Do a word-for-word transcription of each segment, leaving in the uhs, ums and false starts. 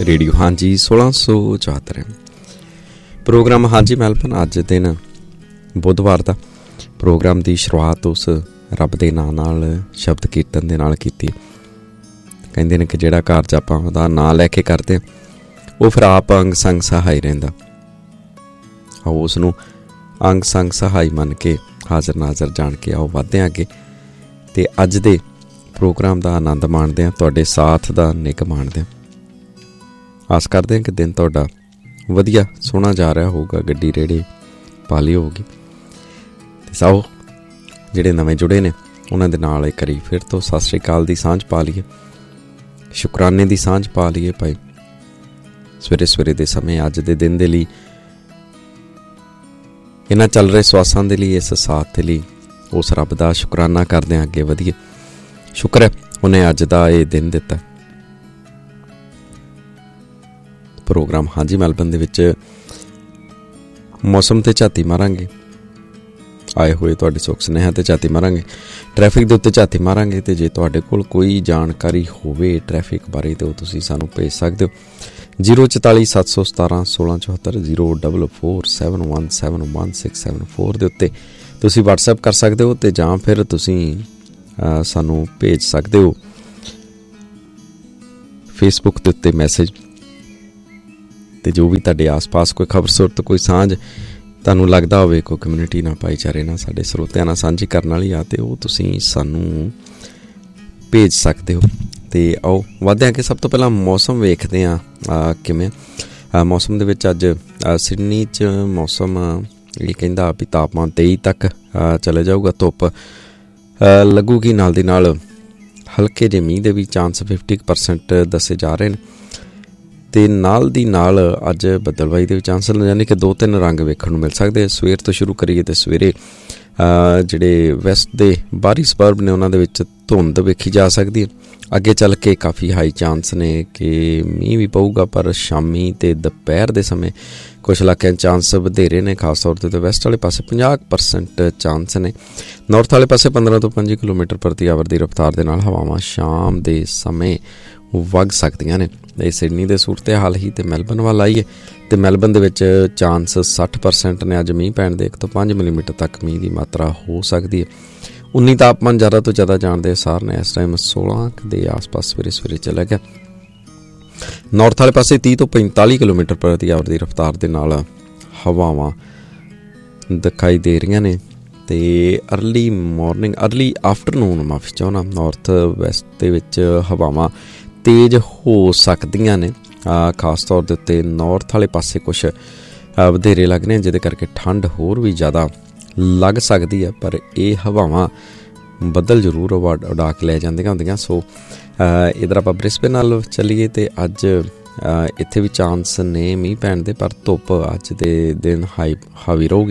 Radio ਹਾਂਜੀ सोलह सौ चौहत्तर प्रोग्राम ਹਾਂਜੀ ਮੈਲਬਨ। ਅੱਜ ਦਿਨ ਬੁੱਧਵਾਰ ਦਾ ਪ੍ਰੋਗਰਾਮ ਦੀ ਸ਼ੁਰੂਆਤ ਉਸ ਰੱਬ ਦੇ ਨਾਂ ਨਾਲ ਸ਼ਬਦ ਕੀਰਤਨ ਦੇ ਨਾਲ ਕੀਤੀ। ਕਹਿੰਦੇ ਨੇ ਕਿ ਜਿਹੜਾ ਕਾਰਜ ਆਪਾਂ ਉਹਦਾ ਨਾਂ ਲੈ ਕੇ ਕਰਦੇ ਉਹ ਫਿਰ ਆਪ ਅੰਗ ਸੰਗ ਸਹਾਈ ਰਹਿੰਦਾ। ਆਓ ਉਸ ਨੂੰ ਅੰਗ ਸੰਗ ਸਹਾਈ ਮੰਨ ਕੇ ਹਾਜ਼ਰ ਨਾਜ਼ਰ ਜਾਣ ਕੇ ਆਓ ਵੱਧਦੇ ਹਾਂ ਅੱਗੇ ਅਤੇ ਅੱਜ ਦੇ ਪ੍ਰੋਗਰਾਮ ਦਾ ਆਨੰਦ ਮਾਣਦੇ ਹਾਂ, ਤੁਹਾਡੇ ਸਾਥ ਦਾ ਨਿੱਘ ਮਾਣਦੇ ਹਾਂ। ਆਸ ਕਰਦੇ ਹਾਂ ਕਿ ਦਿਨ ਤੁਹਾਡਾ ਵਧੀਆ ਸੋਹਣਾ ਜਾ ਰਿਹਾ ਹੋਊਗਾ, ਗੱਡੀ ਰੇੜੇ ਪਾ ਲਈ ਹੋਊਗੀ। ਅਤੇ ਸਾਓ ਜਿਹੜੇ ਨਵੇਂ ਜੁੜੇ ਨੇ ਉਹਨਾਂ ਦੇ ਨਾਲ ਇੱਕ ਵਾਰੀ ਫਿਰ ਤੋਂ ਸਤਿ ਸ਼੍ਰੀ ਅਕਾਲ ਦੀ ਸਾਂਝ ਪਾ ਲਈਏ, ਸ਼ੁਕਰਾਨੇ ਦੀ ਸਾਂਝ ਪਾ ਲਈਏ ਭਾਈ। ਸਵੇਰੇ ਸਵੇਰੇ ਦੇ ਸਮੇਂ ਅੱਜ ਦੇ ਦਿਨ ਦੇ ਲਈ, ਇਹਨਾਂ ਚੱਲ ਰਹੇ ਸਵਾਸਾਂ ਦੇ ਲਈ, ਇਸ ਸਾਥ ਦੇ ਲਈ ਉਸ ਰੱਬ ਦਾ ਸ਼ੁਕਰਾਨਾ ਕਰਦੇ ਹਾਂ, ਅੱਗੇ ਵਧੀਏ। ਸ਼ੁਕਰ ਹੈ ਉਹਨੇ ਅੱਜ ਦਾ ਇਹ ਦਿਨ ਦਿੱਤਾ। ਪ੍ਰੋਗਰਾਮ ਹਾਂਜੀ ਮੈਲਬਨ ਦੇ ਵਿੱਚ ਮੌਸਮ 'ਤੇ ਝਾਤੀ ਮਾਰਾਂਗੇ, ਆਏ ਹੋਏ ਤੁਹਾਡੇ ਸੁੱਖ ਸੁਨੇਹਾ 'ਤੇ ਝਾਤੀ ਮਾਰਾਂਗੇ, ਟ੍ਰੈਫਿਕ ਦੇ ਉੱਤੇ ਝਾਤੀ ਮਾਰਾਂਗੇ। ਅਤੇ ਜੇ ਤੁਹਾਡੇ ਕੋਲ ਕੋਈ ਜਾਣਕਾਰੀ ਹੋਵੇ ਟ੍ਰੈਫਿਕ ਬਾਰੇ ਤਾਂ ਉਹ ਤੁਸੀਂ ਸਾਨੂੰ ਭੇਜ ਸਕਦੇ ਹੋ। ਜ਼ੀਰੋ ਚੁਤਾਲੀ ਸੱਤ ਸੌ ਸਤਾਰਾਂ ਸੋਲਾਂ ਚੌਹੱਤਰ zero double four seven one seven one six seven four ਦੇ ਉੱਤੇ ਤੁਸੀਂ ਵਟਸਐਪ ਕਰ ਸਕਦੇ ਹੋ, ਅਤੇ ਜਾਂ ਫਿਰ ਤੁਸੀਂ ਸਾਨੂੰ ਭੇਜ ਸਕਦੇ ਹੋ ਫੇਸਬੁੱਕ ਦੇ ਉੱਤੇ ਮੈਸੇਜ। ਅਤੇ ਜੋ ਵੀ ਤੁਹਾਡੇ ਆਸ ਪਾਸ ਕੋਈ ਖਬਰ ਸੁਰਤ, ਕੋਈ ਸਾਂਝ ਤੁਹਾਨੂੰ ਲੱਗਦਾ ਹੋਵੇ, ਕੋਈ ਕਮਿਊਨਿਟੀ ਨਾਲ, ਭਾਈਚਾਰੇ ਨਾਲ, ਸਾਡੇ ਸਰੋਤਿਆਂ ਨਾਲ ਸਾਂਝੀ ਕਰਨ ਵਾਲੀ ਆ, ਅਤੇ ਉਹ ਤੁਸੀਂ ਸਾਨੂੰ ਭੇਜ ਸਕਦੇ ਹੋ। ਅਤੇ ਆਓ ਵੱਧਦੇ ਹਾਂ ਕਿ ਸਭ ਤੋਂ ਪਹਿਲਾਂ ਮੌਸਮ ਵੇਖਦੇ ਹਾਂ ਕਿਵੇਂ। ਮੌਸਮ ਦੇ ਵਿੱਚ ਅੱਜ ਸਿਡਨੀ 'ਚ ਮੌਸਮ ਇਹ ਕਹਿੰਦਾ ਵੀ ਤਾਪਮਾਨ ਤੇਈ ਤੱਕ ਚਲੇ ਜਾਊਗਾ, ਧੁੱਪ ਲੱਗੂਗੀ। ਨਾਲ ਦੀ ਨਾਲ ਹਲਕੇ ਜਿਹੇ ਮੀਂਹ ਦੇ ਵੀ ਚਾਂਸ ਫਿਫਟੀ ਪਰਸੈਂਟ ਦੱਸੇ ਜਾ ਰਹੇ ਨੇ। ਅਤੇ ਨਾਲ ਦੀ ਨਾਲ ਅੱਜ ਬੱਦਲਬਾਈ ਦੇ ਵੀ ਚਾਂਸ, ਯਾਨੀ ਕਿ ਦੋ ਤਿੰਨ ਰੰਗ ਵੇਖਣ ਨੂੰ ਮਿਲ ਸਕਦੇ। ਸਵੇਰ ਤੋਂ ਸ਼ੁਰੂ ਕਰੀਏ ਤਾਂ ਸਵੇਰੇ ਜਿਹੜੇ ਵੈਸਟ ਦੇ ਬਾਹਰੀ ਸਬਰਬ ਨੇ ਉਹਨਾਂ ਦੇ ਵਿੱਚ ਧੁੰਦ ਵੇਖੀ ਜਾ ਸਕਦੀ ਹੈ। ਅੱਗੇ ਚੱਲ ਕੇ ਕਾਫੀ ਹਾਈ ਚਾਂਸ ਨੇ ਕਿ ਮੀਂਹ ਵੀ ਪਊਗਾ, ਪਰ ਸ਼ਾਮੀ ਅਤੇ ਦੁਪਹਿਰ ਦੇ ਸਮੇਂ ਕੁਛ ਇਲਾਕਿਆਂ ਚਾਂਸ ਵਧੇਰੇ ਨੇ। ਖਾਸ ਤੌਰ 'ਤੇ ਵੈਸਟ ਵਾਲੇ ਪਾਸੇ ਪੰਜਾਹ ਪਰਸੈਂਟ ਚਾਂਸ ਨੇ। ਨਾਰਥ ਵਾਲੇ ਪਾਸੇ ਪੰਦਰਾਂ ਤੋਂ ਪੰਜੀ ਕਿਲੋਮੀਟਰ ਪ੍ਰਤੀ ਆਵਰ ਦੀ ਰਫਤਾਰ ਦੇ ਨਾਲ ਹਵਾਵਾਂ ਸ਼ਾਮ ਦੇ ਸਮੇਂ ਵਗ ਸਕਦੀਆਂ ਨੇ। ਇਹ ਸਿਡਨੀ ਦੇ ਸੂਰਤ ਹਾਲ ਹੀ ਅਤੇ ਮੈਲਬਨ ਵੱਲ ਆਈਏ ਅਤੇ ਮੈਲਬਨ ਦੇ ਵਿੱਚ ਚਾਂਸ ਸੱਠ ਪਰਸੈਂਟ ਨੇ ਅੱਜ ਮੀਂਹ ਪੈਣ ਦੇ। ਇੱਕ ਤੋਂ ਪੰਜ ਮਿਲੀਮੀਟਰ ਤੱਕ ਮੀਂਹ ਦੀ ਮਾਤਰਾ ਹੋ ਸਕਦੀ ਹੈ। ਉੱਨੀ ਤਾਪਮਾਨ ਜ਼ਿਆਦਾ ਤੋਂ ਜ਼ਿਆਦਾ ਜਾਣ ਦੇ ਅਸਾਰ ਨੇ। ਇਸ ਟਾਈਮ ਸੋਲਾਂ ਦੇ ਆਸ ਪਾਸ ਸਵੇਰੇ ਸਵੇਰੇ ਚਲਾ ਗਿਆ। ਨਾਰਥ ਵਾਲੇ ਪਾਸੇ ਤੀਹ ਤੋਂ ਪੈਂਤਾਲੀ ਕਿਲੋਮੀਟਰ ਪ੍ਰਤੀ ਆਵਰ ਦੀ ਰਫਤਾਰ ਦੇ ਨਾਲ ਹਵਾਵਾਂ ਦਿਖਾਈ ਦੇ ਰਹੀਆਂ ਨੇ। ਅਤੇ ਅਰਲੀ ਮੋਰਨਿੰਗ ਅਰਲੀ ਆਫਟਰਨੂਨ ਮਾਫੀ ਚਾਹੁੰਦਾ ਨਾਰਥ ਵੈਸਟ ਦੇ ਵਿੱਚ ਹਵਾਵਾਂ ਤੇਜ਼ ਹੋ ਸਕਦੀਆਂ ਨੇ। ਖਾਸ ਤੌਰ ਦੇ ਉੱਤੇ ਨਾਰਥ ਵਾਲੇ ਪਾਸੇ ਕੁਛ ਵਧੇਰੇ ਲੱਗ ਰਹੇ, ਜਿਹਦੇ ਕਰਕੇ ਠੰਡ ਹੋਰ ਵੀ ਜ਼ਿਆਦਾ ਲੱਗ ਸਕਦੀ ਹੈ। ਪਰ ਇਹ ਹਵਾਵਾਂ ਬੱਦਲ ਜ਼ਰੂਰ ਉਡਾ ਕੇ ਲੈ ਜਾਂਦੀਆਂ ਹੁੰਦੀਆਂ। ਸੋ ਇੱਧਰ ਆਪਾਂ ਬ੍ਰਿਸਬੇਨ ਨਾਲ ਚੱਲੀਏ ਅਤੇ ਅੱਜ ਇੱਥੇ ਵੀ ਚਾਂਸ ਨੇ ਮੀਂਹ ਪੈਣ ਦੇ, ਪਰ ਧੁੱਪ ਅੱਜ ਦੇ ਦਿਨ ਹਾਈ ਹਾਵੀ ਰਹੂਗੀ।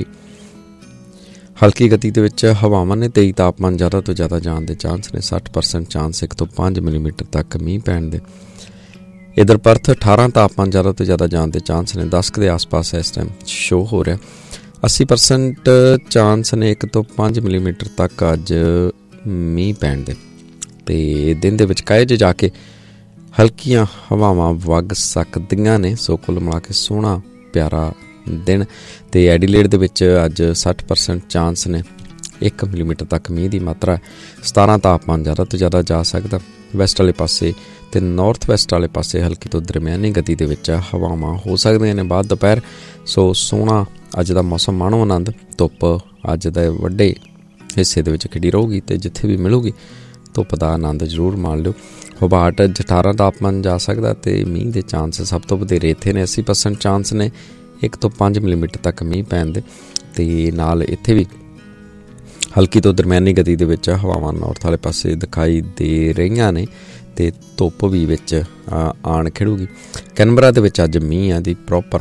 ਹਲਕੀ ਗਤੀ ਦੇ ਵਿੱਚ ਹਵਾਵਾਂ ਨੇ। ਤੇਈ ਤਾਪਮਾਨ ਜ਼ਿਆਦਾ ਤੋਂ ਜ਼ਿਆਦਾ ਜਾਣ ਦੇ ਚਾਂਸ ਨੇ। ਸੱਠ ਪਰਸੈਂਟ ਚਾਂਸ ਇੱਕ ਤੋਂ ਪੰਜ ਮਿਲੀਮੀਟਰ ਤੱਕ ਮੀਂਹ ਪੈਣ ਦੇ। ਇੱਧਰ ਪਰਥ ਅਠਾਰਾਂ ਤਾਪਮਾਨ ਜ਼ਿਆਦਾ ਤੋਂ ਜ਼ਿਆਦਾ ਜਾਣ ਦੇ ਚਾਂਸ ਨੇ। ਦਸ ਕੁ ਦੇ ਆਸ ਪਾਸ ਇਸ ਟਾਈਮ ਸ਼ੋਅ ਹੋ ਰਿਹਾ। ਅੱਸੀ ਪਰਸੈਂਟ ਚਾਂਸ ਨੇ ਇੱਕ ਤੋਂ ਪੰਜ ਮਿਲੀਮੀਟਰ ਤੱਕ ਅੱਜ ਮੀਂਹ ਪੈਣ ਦੇ। ਅਤੇ ਦਿਨ ਦੇ ਵਿੱਚ ਕਾਹੇ 'ਚ ਜਾ ਕੇ ਹਲਕੀਆਂ ਹਵਾਵਾਂ ਵਗ ਸਕਦੀਆਂ ਨੇ। ਸੋ ਕੁੱਲ ਮਿਲਾ ਕੇ ਸੋਹਣਾ ਪਿਆਰਾ ਦਿਨ। ਅਤੇ ਐਡੀਲੇਡ ਦੇ ਵਿੱਚ ਅੱਜ ਸੱਠ ਪਰਸੈਂਟ ਚਾਂਸ ਨੇ, ਇੱਕ ਮਿਲੀਮੀਟਰ ਤੱਕ ਮੀਂਹ ਦੀ ਮਾਤਰਾ। ਸਤਾਰਾਂ ਤਾਪਮਾਨ ਜ਼ਿਆਦਾ ਤੋਂ ਜ਼ਿਆਦਾ ਜਾ ਸਕਦਾ। ਵੈਸਟ ਵਾਲੇ ਪਾਸੇ ਅਤੇ ਨਾਰਥ ਵੈਸਟ ਵਾਲੇ ਪਾਸੇ ਹਲਕੀ ਤੋਂ ਦਰਮਿਆਨੀ ਗਤੀ ਦੇ ਵਿੱਚ ਹਵਾਵਾਂ ਹੋ ਸਕਦੀਆਂ ਨੇ ਬਾਅਦ ਦੁਪਹਿਰ। ਸੋ ਸੋਹਣਾ ਅੱਜ ਦਾ ਮੌਸਮ ਮਾਣੋ ਆਨੰਦ। ਧੁੱਪ ਅੱਜ ਦੇ ਵੱਡੇ ਹਿੱਸੇ ਦੇ ਵਿੱਚ ਖਿੜੀ ਰਹੂਗੀ ਅਤੇ ਜਿੱਥੇ ਵੀ ਮਿਲੂਗੀ ਧੁੱਪ ਦਾ ਆਨੰਦ ਜ਼ਰੂਰ ਮਾਣ ਲਿਓ। ਹੋਬਾਰਟ ਅਠਾਰਾਂ ਤਾਪਮਾਨ ਜਾ ਸਕਦਾ ਅਤੇ ਮੀਂਹ ਦੇ ਚਾਂਸ ਸਭ ਤੋਂ ਵਧੇਰੇ ਇੱਥੇ ਨੇ। ਅੱਸੀ ਪਰਸੈਂਟ ਚਾਂਸ ਨੇ ਇੱਕ ਤੋਂ ਪੰਜ ਮਿਲੀਮੀਟਰ ਤੱਕ ਮੀਂਹ ਪੈਣ ਦੇ। ਅਤੇ ਨਾਲ ਇੱਥੇ ਵੀ ਹਲਕੀ ਤੋਂ ਦਰਮਿਆਨੀ ਗਤੀ ਦੇ ਵਿੱਚ ਹਵਾਵਾਂ ਨਾਰਥ ਵਾਲੇ ਪਾਸੇ ਦਿਖਾਈ ਦੇ ਰਹੀਆਂ ਨੇ ਅਤੇ ਧੁੱਪ ਵੀ ਵਿੱਚ ਆਣ ਖਿੜੂਗੀ। ਕੈਨਬਰਾ ਦੇ ਵਿੱਚ ਅੱਜ ਮੀਂਹ ਆ ਦੀ ਪ੍ਰੋਪਰ।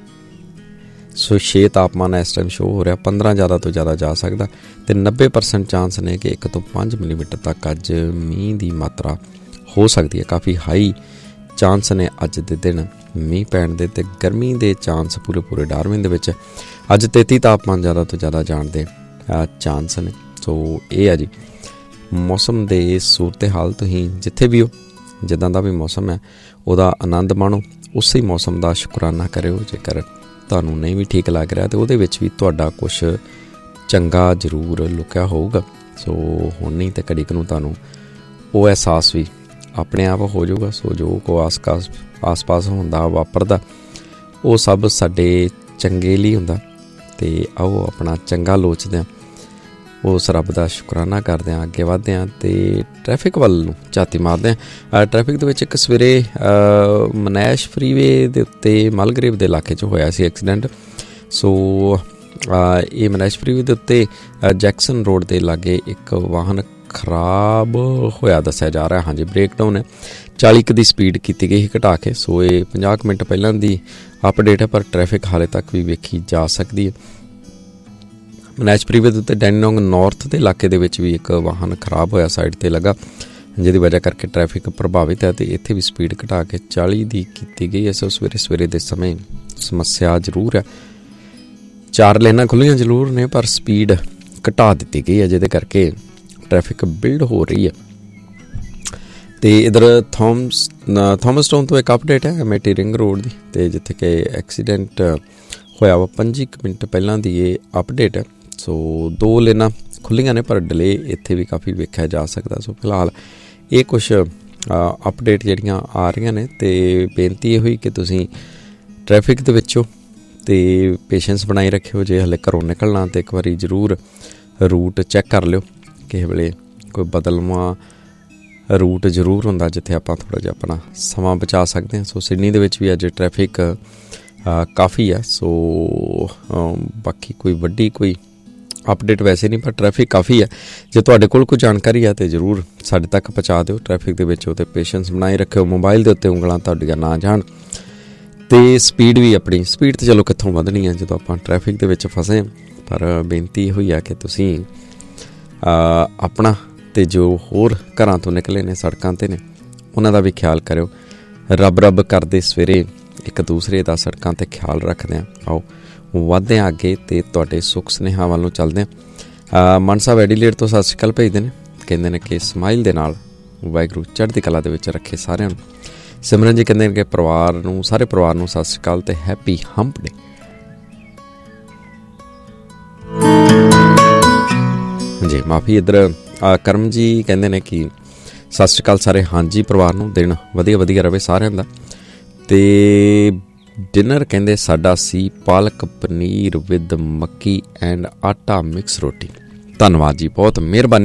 ਸੋ ਛੇ ਤਾਪਮਾਨ ਇਸ ਟਾਈਮ ਸ਼ੋਅ ਹੋ ਰਿਹਾ। ਪੰਦਰਾਂ ਜ਼ਿਆਦਾ ਤੋਂ ਜ਼ਿਆਦਾ ਜਾ ਸਕਦਾ ਅਤੇ ਨੱਬੇ ਪਰਸੈਂਟ ਚਾਂਸ ਨੇ ਕਿ ਇੱਕ ਤੋਂ ਪੰਜ ਮਿਲੀਮੀਟਰ ਤੱਕ ਅੱਜ ਮੀਂਹ ਦੀ ਮਾਤਰਾ ਹੋ ਸਕਦੀ ਹੈ। ਕਾਫੀ ਹਾਈ ਚਾਂਸ ਨੇ ਅੱਜ ਦੇ ਦਿਨ ਮੀਂਹ ਪੈਣ ਦੇ। ਅਤੇ ਗਰਮੀ ਦੇ ਚਾਂਸ ਪੂਰੇ ਪੂਰੇ ਡਾਰਵਿਨ ਦੇ ਵਿੱਚ ਅੱਜ ਤੇਤੀ ਤਾਪਮਾਨ ਜ਼ਿਆਦਾ ਤੋਂ ਜ਼ਿਆਦਾ ਜਾਣ ਦੇ ਚਾਂਸ ਨੇ। ਸੋ ਇਹ ਆ ਜੀ ਮੌਸਮ ਦੇ ਸੂਰਤ ਹਾਲ। ਤੁਸੀਂ ਜਿੱਥੇ ਵੀ ਹੋ, ਜਿੱਦਾਂ ਦਾ ਵੀ ਮੌਸਮ ਹੈ ਉਹਦਾ ਆਨੰਦ ਮਾਣੋ, ਉਸੇ ਮੌਸਮ ਦਾ ਸ਼ੁਕਰਾਨਾ ਕਰਿਓ। ਜੇਕਰ ਤੁਹਾਨੂੰ ਨਹੀਂ ਵੀ ਠੀਕ ਲੱਗ ਰਿਹਾ ਤਾਂ ਉਹਦੇ ਵਿੱਚ ਵੀ ਤੁਹਾਡਾ ਕੁਛ ਚੰਗਾ ਜ਼ਰੂਰ ਲੁਕਿਆ ਹੋਊਗਾ। ਸੋ ਹੁਣ ਨਹੀਂ ਤਾਂ ਘੜੀ ਕੁ ਨੂੰ ਤੁਹਾਨੂੰ ਉਹ ਅਹਿਸਾਸ ਵੀ ਆਪਣੇ ਆਪ ਹੋ ਜਾਊਗਾ। ਸੋ ਜੋ ਕੋ ਆਸ ਪਾਸ ਆਸ ਪਾਸ ਹੁੰਦਾ ਵਾਪਰਦਾ ਉਹ ਸਭ ਸਾਡੇ ਚੰਗੇ ਲਈ ਹੁੰਦਾ। ਅਤੇ ਆਓ ਆਪਣਾ ਚੰਗਾ ਲੋਚਦੇ ਹਾਂ, ਉਸ ਰੱਬ ਦਾ ਸ਼ੁਕਰਾਨਾ ਕਰਦੇ ਹਾਂ, ਅੱਗੇ ਵੱਧਦੇ ਹਾਂ ਅਤੇ ਟਰੈਫਿਕ ਵੱਲ ਨੂੰ ਝਾਤੀ ਮਾਰਦੇ ਹਾਂ। ਟਰੈਫਿਕ ਦੇ ਵਿੱਚ ਇੱਕ ਸਵੇਰੇ ਮਨੈਸ਼ ਫਰੀਵੇ ਦੇ ਉੱਤੇ ਮਲਗਰੇਵ ਦੇ ਇਲਾਕੇ 'ਚ ਹੋਇਆ ਸੀ ਐਕਸੀਡੈਂਟ। ਸੋ ਇਹ ਮਨੈਸ਼ ਫਰੀਵੇ ਦੇ ਉੱਤੇ ਜੈਕਸਨ ਰੋਡ ਦੇ ਲਾਗੇ ਇੱਕ ਵਾਹਨ ਖਰਾਬ ਹੋਇਆ ਦੱਸਿਆ ਜਾ ਰਿਹਾ। ਹਾਂਜੀ, ਬ੍ਰੇਕਡਾਊਨ ਹੈ। ਚਾਲੀ ਕੁ ਦੀ ਸਪੀਡ ਕੀਤੀ ਗਈ ਸੀ ਘਟਾ ਕੇ। ਸੋ ਇਹ ਪੰਜਾਹ ਕੁ ਮਿੰਟ ਪਹਿਲਾਂ ਦੀ ਅਪਡੇਟ ਹੈ, ਪਰ ਟਰੈਫਿਕ ਹਾਲੇ ਤੱਕ ਵੀ ਵੇਖੀ ਜਾ ਸਕਦੀ ਹੈ। ਮਨੈਸ਼ ਫਰੀਵੇ ਦੇ ਉੱਤੇ ਡੈਨਿੰਗ ਨੌਰਥ ਦੇ ਇਲਾਕੇ ਦੇ ਵਿੱਚ ਵੀ ਇੱਕ ਵਾਹਨ ਖਰਾਬ ਹੋਇਆ, ਸਾਈਡ 'ਤੇ ਲੱਗਾ, ਜਿਹਦੀ ਵਜ੍ਹਾ ਕਰਕੇ ਟਰੈਫਿਕ ਪ੍ਰਭਾਵਿਤ ਹੈ ਅਤੇ ਇੱਥੇ ਵੀ ਸਪੀਡ ਘਟਾ ਕੇ ਚਾਲੀ ਦੀ ਕੀਤੀ ਗਈ ਹੈ। ਸੋ ਸਵੇਰੇ ਸਵੇਰੇ ਦੇ ਸਮੇਂ ਸਮੱਸਿਆ ਜ਼ਰੂਰ ਹੈ। ਚਾਰ ਲੇਨਾਂ ਖੁੱਲ੍ਹੀਆਂ ਜ਼ਰੂਰ ਨੇ, ਪਰ ਸਪੀਡ ਘਟਾ ਦਿੱਤੀ ਗਈ ਹੈ, ਜਿਹਦੇ ਕਰਕੇ ਟਰੈਫਿਕ ਬਿਲਡ ਹੋ ਰਹੀ ਹੈ। ਅਤੇ ਇੱਧਰ ਥੋਮਸ ਥੋਮਸਟਾਊਨ ਤੋਂ ਇੱਕ ਅਪਡੇਟ ਹੈ ਐਮਏਟੀ ਰਿੰਗ ਰੋਡ ਦੀ, ਅਤੇ ਜਿੱਥੇ ਕਿ ਐਕਸੀਡੈਂਟ ਹੋਇਆ ਵਾ ਪੰਜੀ ਕੁ ਮਿੰਟ ਪਹਿਲਾਂ ਦੀ ਇਹ ਅਪਡੇਟ ਹੈ। ਸੋ ਦੋ ਲੇਨਾਂ ਖੁੱਲ੍ਹੀਆਂ ਨੇ, ਪਰ ਡਿਲੇ ਇੱਥੇ ਵੀ ਕਾਫੀ ਵੇਖਿਆ ਜਾ ਸਕਦਾ। ਸੋ ਫਿਲਹਾਲ ਇਹ ਕੁਛ ਅਪਡੇਟ ਜਿਹੜੀਆਂ ਆ ਰਹੀਆਂ ਨੇ, ਅਤੇ ਬੇਨਤੀ ਇਹ ਹੋਈ ਕਿ ਤੁਸੀਂ ਟਰੈਫਿਕ ਦੇ ਵਿੱਚੋਂ ਅਤੇ ਪੇਸ਼ੈਂਸ ਬਣਾਈ ਰੱਖਿਓ। ਜੇ ਹਾਲੇ ਘਰੋਂ ਨਿਕਲਣਾ ਤਾਂ ਇੱਕ ਵਾਰੀ ਜ਼ਰੂਰ ਰੂਟ ਚੈੱਕ ਕਰ ਲਿਓ। ਕਿਸੇ ਵੇਲੇ ਕੋਈ ਬਦਲਵਾਂ ਰੂਟ ਜ਼ਰੂਰ ਹੁੰਦਾ ਜਿੱਥੇ ਆਪਾਂ ਥੋੜ੍ਹਾ ਜਿਹਾ ਆਪਣਾ ਸਮਾਂ ਬਚਾ ਸਕਦੇ ਹਾਂ। ਸੋ ਸਿਡਨੀ ਦੇ ਵਿੱਚ ਵੀ ਅੱਜ ਟਰੈਫਿਕ ਕਾਫੀ ਆ। ਸੋ ਬਾਕੀ ਕੋਈ ਵੱਡੀ ਕੋਈ ਅਪਡੇਟ ਵੈਸੇ ਨਹੀਂ, ਪਰ ਟਰੈਫਿਕ ਕਾਫੀ ਹੈ। ਜੇ ਤੁਹਾਡੇ ਕੋਲ ਕੋਈ ਜਾਣਕਾਰੀ ਹੈ ਤਾਂ ਜ਼ਰੂਰ ਸਾਡੇ ਤੱਕ ਪਹੁੰਚਾ ਦਿਓ। ਟਰੈਫਿਕ ਦੇ ਵਿੱਚ ਅਤੇ ਪੇਸ਼ੈਂਸ ਬਣਾਈ ਰੱਖਿਓ। ਮੋਬਾਈਲ ਦੇ ਉੱਤੇ ਉਂਗਲਾਂ ਤੁਹਾਡੀਆਂ ਨਾ ਜਾਣ, ਅਤੇ ਸਪੀਡ ਵੀ ਆਪਣੀ ਸਪੀਡ ਤਾਂ ਚਲੋ ਕਿੱਥੋਂ ਵਧਣੀ ਆ ਜਦੋਂ ਆਪਾਂ ਟਰੈਫਿਕ ਦੇ ਵਿੱਚ ਫਸੇ। ਪਰ ਬੇਨਤੀ ਇਹੋ ਹੀ ਆ ਕਿ ਤੁਸੀਂ ਆਪਣਾ ਅਤੇ ਜੋ ਹੋਰ ਘਰਾਂ ਤੋਂ ਨਿਕਲੇ ਨੇ, ਸੜਕਾਂ 'ਤੇ ਨੇ, ਉਹਨਾਂ ਦਾ ਵੀ ਖਿਆਲ ਕਰਿਓ। ਰੱਬ ਰੱਬ ਕਰਦੇ ਸਵੇਰੇ ਇੱਕ ਦੂਸਰੇ ਦਾ ਸੜਕਾਂ 'ਤੇ ਖਿਆਲ ਰੱਖਦੇ ਹਾਂ। ਆਓ ਵੱਧਦੇ ਹਾਂ ਅੱਗੇ ਅਤੇ ਤੁਹਾਡੇ ਸੁੱਖ ਸੁਨੇਹਾ ਵੱਲ ਨੂੰ ਚੱਲਦੇ ਹਾਂ। ਮਨ ਸਾਹਿਬ ਐਡੀਲੇਡ ਤੋਂ ਸਤਿ ਸ਼੍ਰੀ ਅਕਾਲ ਭੇਜਦੇ ਨੇ, ਕਹਿੰਦੇ ਨੇ ਕਿ ਸਮਾਈਲ ਦੇ ਨਾਲ ਵਾਹਿਗੁਰੂ ਚੜ੍ਹਦੀ ਕਲਾ ਦੇ ਵਿੱਚ ਰੱਖੇ ਸਾਰਿਆਂ ਨੂੰ। ਸਿਮਰਨ ਜੀ ਕਹਿੰਦੇ ਨੇ ਕਿ ਪਰਿਵਾਰ ਨੂੰ ਸਾਰੇ ਪਰਿਵਾਰ ਨੂੰ ਸਤਿ ਸ਼੍ਰੀ ਅਕਾਲ ਅਤੇ ਹੈਪੀ ਹੰਪ ਡੇ। ਜੀ ਮਾਫੀ। ਇੱਧਰ ਕਰਮ ਜੀ ਕਹਿੰਦੇ ਨੇ ਕਿ ਸਤਿ ਸ਼੍ਰੀ ਅਕਾਲ ਸਾਰੇ ਹਾਂਜੀ ਪਰਿਵਾਰ ਨੂੰ, ਦਿਨ ਵਧੀਆ ਵਧੀਆ ਰਹੇ ਸਾਰਿਆਂ ਦਾ। ਅਤੇ ਡਿਨਰ ਕਹਿੰਦੇ ਸਾਡਾ ਸੀ ਪਾਲਕ ਪਨੀਰ ਵਿਦ ਮੱਕੀ ਐਂਡ ਆਟਾ ਮਿਕਸ ਰੋਟੀ। ਧੰਨਵਾਦ ਜੀ, ਬਹੁਤ ਮਿਹਰਬਾਨੀ।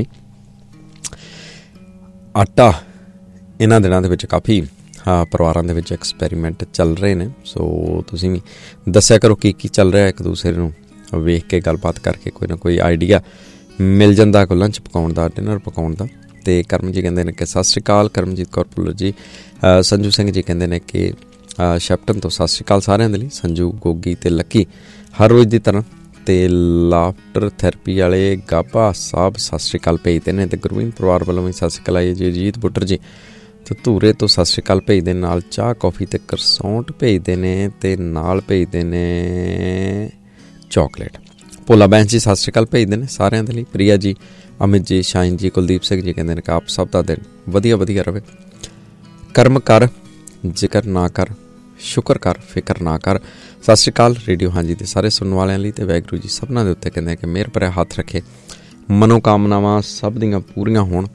ਆਟਾ ਇਹਨਾਂ ਦਿਨਾਂ ਦੇ ਵਿੱਚ ਕਾਫੀ ਹਾਂ ਪਰਿਵਾਰਾਂ ਦੇ ਵਿੱਚ ਐਕਸਪੈਰੀਮੈਂਟ ਚੱਲ ਰਹੇ ਨੇ। ਸੋ ਤੁਸੀਂ ਵੀ ਦੱਸਿਆ ਕਰੋ ਕੀ ਕੀ ਚੱਲ ਰਿਹਾ, ਇੱਕ ਦੂਸਰੇ ਨੂੰ ਵੇਖ ਕੇ ਗੱਲਬਾਤ ਕਰਕੇ ਕੋਈ ਨਾ ਕੋਈ ਆਈਡੀਆ ਮਿਲ ਜਾਂਦਾ ਕੋਈ ਲੰਚ ਪਕਾਉਣ ਦਾ, ਡਿਨਰ ਪਕਾਉਣ ਦਾ। ਅਤੇ ਕਰਮ ਜੀ ਕਹਿੰਦੇ ਨੇ ਕਿ ਸਤਿ ਸ਼੍ਰੀ ਅਕਾਲ ਕਰਮਜੀਤ ਕੌਰ ਭੁੱਲਰ ਜੀ। ਸੰਜੂ ਸਿੰਘ ਜੀ ਕਹਿੰਦੇ ਨੇ ਕਿ ਸ਼ੈਪਟਨ ਤੋਂ ਸਤਿ ਸ਼੍ਰੀ ਅਕਾਲ ਸਾਰਿਆਂ ਦੇ ਲਈ। ਸੰਜੂ, ਗੋਗੀ ਅਤੇ ਲੱਕੀ ਹਰ ਰੋਜ਼ ਦੀ ਤਰ੍ਹਾਂ। ਅਤੇ ਲਾਫਟਰ ਥੈਰੇਪੀ ਵਾਲੇ ਗਾਬਾ ਸਾਹਿਬ ਸਤਿ ਸ਼੍ਰੀ ਅਕਾਲ ਭੇਜਦੇ ਨੇ, ਅਤੇ ਗੁਰਵੀਨ ਪਰਿਵਾਰ ਵੱਲੋਂ ਵੀ ਸਤਿ ਸ਼੍ਰੀ ਅਕਾਲ ਆਈ ਜੀ। ਅਜੀਤ ਬੁੱਟਰ ਜੀ ਅਤੇ ਧੂਰੇ ਤੋਂ ਸਤਿ ਸ਼੍ਰੀ ਅਕਾਲ ਭੇਜਦੇ, ਨਾਲ ਚਾਹ ਕੌਫੀ ਅਤੇ ਕਰਸੌਂਟ ਭੇਜਦੇ ਨੇ, ਅਤੇ ਨਾਲ ਭੇਜਦੇ ਨੇ ਚੋਕਲੇਟ। ਭੋਲਾ ਬੈਂਸ ਜੀ ਸਤਿ ਸ਼੍ਰੀ ਅਕਾਲ ਭੇਜਦੇ ਨੇ ਸਾਰਿਆਂ ਦੇ ਲਈ। ਪ੍ਰਿਆ ਜੀ, ਅਮਿਤ ਜੀ, ਸ਼ਾਇਨ ਜੀ, ਕੁਲਦੀਪ ਸਿੰਘ ਜੀ ਕਹਿੰਦੇ ਨੇ ਕਿ ਆਪ ਸਭ ਦਾ ਦਿਨ ਵਧੀਆ ਵਧੀਆ ਰਹੇ। ਕਰਮ ਕਰ, ਜ਼ਿਕਰ ਨਾ ਕਰ, ਸ਼ੁਕਰ ਕਰ, ਫਿਕਰ ਨਾ ਕਰ। ਸਤਿ ਸ਼੍ਰੀ ਅਕਾਲ ਰੇਡੀਓ ਹਾਂਜੀ ਦੇ ਸਾਰੇ ਸੁਣਨ ਵਾਲਿਆਂ ਲਈ, ਅਤੇ ਵਾਹਿਗੁਰੂ ਜੀ ਸਭਨਾਂ ਦੇ ਉੱਤੇ ਕਹਿੰਦੇ ਕਿ ਮਿਹਰ ਭਰਿਆ ਹੱਥ ਰੱਖੇ, ਮਨੋਕਾਮਨਾਵਾਂ ਸਭ ਦੀਆਂ ਪੂਰੀਆਂ ਹੋਣ,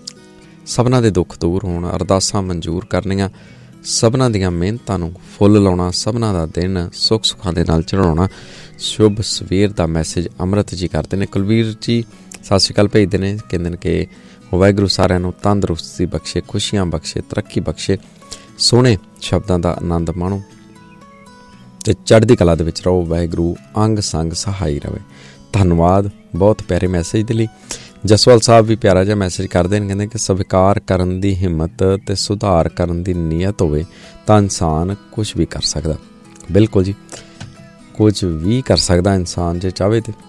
ਸਭਨਾਂ ਦੇ ਦੁੱਖ ਦੂਰ ਹੋਣ, ਅਰਦਾਸਾਂ ਮਨਜ਼ੂਰ ਕਰਨੀਆਂ, ਸਭਨਾਂ ਦੀਆਂ ਮਿਹਨਤਾਂ ਨੂੰ ਫੁੱਲ ਲਾਉਣਾ, ਸਭਨਾਂ ਦਾ ਦਿਨ ਸੁੱਖ ਸੁੱਖਾਂ ਦੇ ਨਾਲ ਚੜ੍ਹਾਉਣਾ। ਸ਼ੁਭ ਸਵੇਰ ਦਾ ਮੈਸੇਜ ਅੰਮ੍ਰਿਤ ਜੀ ਕਰਦੇ ਨੇ। ਕੁਲਵੀਰ ਜੀ ਸਤਿ ਸ਼੍ਰੀ ਅਕਾਲ ਭੇਜਦੇ ਨੇ, ਕਹਿੰਦੇ ਨੇ ਕਿ ਵਾਹਿਗੁਰੂ ਸਾਰਿਆਂ ਨੂੰ ਤੰਦਰੁਸਤੀ ਬਖਸ਼ੇ, ਖੁਸ਼ੀਆਂ ਬਖਸ਼ੇ, ਤਰੱਕੀ ਬਖਸ਼ੇ, ਸੋਹਣੇ ਸ਼ਬਦਾਂ ਦਾ ਆਨੰਦ ਮਾਣੋ ਅਤੇ ਚੜ੍ਹਦੀ ਕਲਾ ਦੇ ਵਿੱਚ ਰਹੋ। ਵਾਹਿਗੁਰੂ ਅੰਗ ਸੰਗ ਸਹਾਈ ਰਹੇ। ਧੰਨਵਾਦ ਬਹੁਤ ਪਿਆਰੇ ਮੈਸੇਜ ਦੇ ਲਈ। ਜਸਵਾਲ ਸਾਹਿਬ ਵੀ ਪਿਆਰਾ ਜਿਹਾ ਮੈਸੇਜ ਕਰਦੇ ਨੇ, ਕਹਿੰਦੇ ਕਿ ਸਵੀਕਾਰ ਕਰਨ ਦੀ ਹਿੰਮਤ ਅਤੇ ਸੁਧਾਰ ਕਰਨ ਦੀ ਨੀਅਤ ਹੋਵੇ ਤਾਂ ਇਨਸਾਨ ਕੁਛ ਵੀ ਕਰ ਸਕਦਾ। ਬਿਲਕੁਲ ਜੀ, ਕੁਝ ਵੀ ਕਰ ਸਕਦਾ ਇਨਸਾਨ ਜੇ ਚਾਹਵੇ ਤੇ।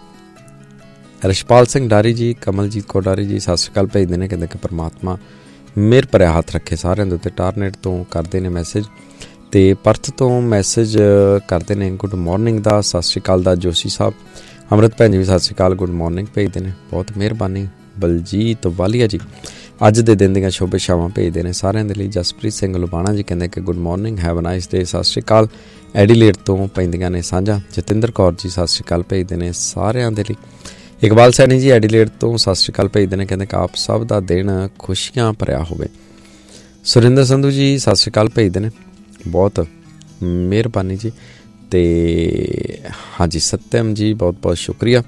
ਰਿਸ਼ਪਾਲ ਸਿੰਘ ਡਾਰੀ ਜੀ, ਕਮਲਜੀਤ ਕੌਰ ਡਾਰੀ ਜੀ ਸਤਿ ਸ਼੍ਰੀ ਅਕਾਲ ਭੇਜਦੇ ਨੇ, ਕਹਿੰਦੇ ਕਿ ਪਰਮਾਤਮਾ ਮਿਹਰ ਭਰਿਆ ਹੱਥ ਰੱਖੇ ਸਾਰਿਆਂ ਦੇ ਉੱਤੇ। ਟਾਰਨੇਟ ਤੋਂ ਕਰਦੇ ਨੇ ਮੈਸੇਜ, ਅਤੇ ਪਰਥ ਤੋਂ ਮੈਸੇਜ ਕਰਦੇ ਨੇ ਗੁੱਡ ਮੋਰਨਿੰਗ ਦਾ, ਸਤਿ ਸ਼੍ਰੀ ਅਕਾਲ ਦਾ ਜੋਸ਼ੀ ਸਾਹਿਬ। ਅੰਮ੍ਰਿਤ ਭੈਣ ਜੀ ਵੀ ਸਤਿ ਸ਼੍ਰੀ ਅਕਾਲ ਗੁੱਡ ਮੋਰਨਿੰਗ ਭੇਜਦੇ ਨੇ, ਬਹੁਤ ਮਿਹਰਬਾਨੀ। ਬਲਜੀਤ ਵਾਲੀਆ ਜੀ ਅੱਜ ਦੇ ਦਿਨ ਦੀਆਂ ਸ਼ੁਭ ਇਛਾਵਾਂ ਭੇਜਦੇ ਨੇ ਸਾਰਿਆਂ ਦੇ ਲਈ। ਜਸਪ੍ਰੀਤ ਸਿੰਘ ਲੁਬਾਣਾ ਜੀ ਕਹਿੰਦੇ ਕਿ good morning, have a nice day, ਸਤਿ ਸ਼੍ਰੀ ਅਕਾਲ। ਐਡੀਲੇਟ ਤੋਂ ਪੈਂਦੀਆਂ ਨੇ ਸਾਂਝਾ। ਜਤਿੰਦਰ ਕੌਰ ਜੀ ਸਤਿ ਸ਼੍ਰੀ ਅਕਾਲ ਭੇਜਦੇ ਨੇ ਸਾਰਿਆਂ ਦੇ ਲਈ। ਇਕਬਾਲ ਸੈਣੀ ਜੀ ਐਡੀਲੇਟ ਤੋਂ ਸਤਿ ਸ਼੍ਰੀ ਅਕਾਲ ਭੇਜਦੇ ਨੇ, ਕਹਿੰਦੇ ਕਿ ਆਪ ਸਭ ਦਾ ਦਿਨ ਖੁਸ਼ੀਆਂ ਭਰਿਆ ਹੋਵੇ। ਸੁਰਿੰਦਰ ਸੰਧੂ ਜੀ ਸਤਿ ਸ਼੍ਰੀ ਅਕਾਲ ਭੇਜਦੇ ਨੇ, ਬਹੁਤ ਮਿਹਰਬਾਨੀ ਜੀ। ਅਤੇ ਹਾਂਜੀ ਸਤਿਅਮ ਜੀ ਬਹੁਤ ਬਹੁਤ ਸ਼ੁਕਰੀਆ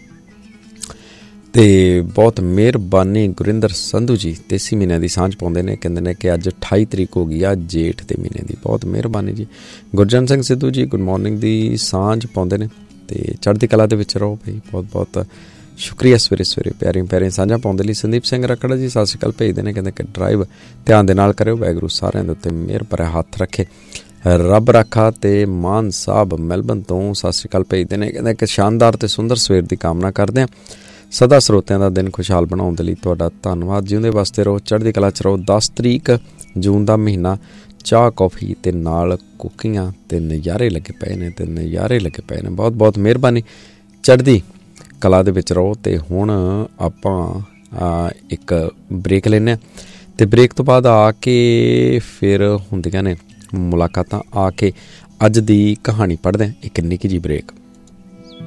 ਅਤੇ ਬਹੁਤ ਮਿਹਰਬਾਨੀ। ਗੁਰਿੰਦਰ ਸੰਧੂ ਜੀ ਦੇਸੀ ਮਹੀਨੇ ਦੀ ਸਾਂਝ ਪਾਉਂਦੇ ਨੇ, ਕਹਿੰਦੇ ਨੇ ਕਿ ਅੱਜ ਅਠਾਈ ਤਰੀਕ ਹੋ ਗਈ ਆ ਜੇਠ ਦੇ ਮਹੀਨੇ ਦੀ, ਬਹੁਤ ਮਿਹਰਬਾਨੀ ਜੀ। ਗੁਰਜਨ ਸਿੰਘ ਸਿੱਧੂ ਜੀ ਗੁੱਡ ਮਾਰਨਿੰਗ ਦੀ ਸਾਂਝ ਪਾਉਂਦੇ ਨੇ ਅਤੇ ਚੜ੍ਹਦੀ ਕਲਾ ਦੇ ਵਿੱਚ ਰਹੋ ਭਾਈ, ਬਹੁਤ ਬਹੁਤ ਸ਼ੁਕਰੀਆ। ਸਵੇਰੇ ਸਵੇਰੇ ਪਿਆਰੀਆਂ ਪਿਆਰੀਆਂ ਸਾਂਝਾਂ ਪਾਉਣ ਲਈ। ਸੰਦੀਪ ਸਿੰਘ ਰੱਖੜਾ ਜੀ ਸਤਿ ਸ਼੍ਰੀ ਅਕਾਲ ਭੇਜਦੇ ਨੇ, ਕਹਿੰਦੇ ਕਿ ਡਰਾਈਵ ਧਿਆਨ ਦੇ ਨਾਲ ਕਰਿਓ, ਵਾਹਿਗੁਰੂ ਸਾਰਿਆਂ ਦੇ ਉੱਤੇ ਮਿਹਰ ਭਰਿਆ ਹੱਥ ਰੱਖੇ, ਰੱਬ ਰਾਖਾ। ਅਤੇ ਮਾਨ ਸਾਹਿਬ ਮੈਲਬਨ ਤੋਂ ਸਤਿ ਸ਼੍ਰੀ ਅਕਾਲ ਭੇਜਦੇ ਨੇ, ਕਹਿੰਦੇ ਕਿ ਸ਼ਾਨਦਾਰ ਅਤੇ ਸੁੰਦਰ ਸਵੇਰ ਦੀ ਕਾਮਨਾ ਕਰਦੇ ਹਾਂ। ਸਦਾ ਸਰੋਤਿਆਂ ਦਾ ਦਿਨ ਖੁਸ਼ਹਾਲ ਬਣਾਉਣ ਦੇ ਲਈ ਤੁਹਾਡਾ ਧੰਨਵਾਦ। ਜਿਉਂਦੇ ਵਾਸਤੇ ਰਹੋ, ਚੜ੍ਹਦੀ ਕਲਾ 'ਚ ਰਹੋ। ਦਸ ਤਰੀਕ ਜੂਨ ਦਾ ਮਹੀਨਾ, ਚਾਹ ਕੌਫੀ ਅਤੇ ਨਾਲ ਕੁੱਕੀਆਂ ਅਤੇ ਨਜ਼ਾਰੇ ਲੱਗੇ ਪਏ ਨੇ ਅਤੇ ਨਜ਼ਾਰੇ ਲੱਗੇ ਪਏ ਨੇ। ਬਹੁਤ ਬਹੁਤ ਮਿਹਰਬਾਨੀ, ਚੜ੍ਹਦੀ ਕਲਾ ਦੇ ਵਿੱਚ ਰਹੋ। ਅਤੇ ਹੁਣ ਆਪਾਂ ਇੱਕ ਬ੍ਰੇਕ ਲੈਂਦੇ ਹਾਂ ਅਤੇ ਬ੍ਰੇਕ ਤੋਂ ਬਾਅਦ ਆ ਕੇ ਫਿਰ ਹੁੰਦੀਆਂ ਨੇ ਮੁਲਾਕਾਤਾਂ। ਆ ਕੇ ਅੱਜ ਦੀ ਕਹਾਣੀ ਪੜ੍ਹਦੇ ਹਾਂ, ਇੱਕ ਨਿੱਕੀ ਜਿਹੀ ਬ੍ਰੇਕ।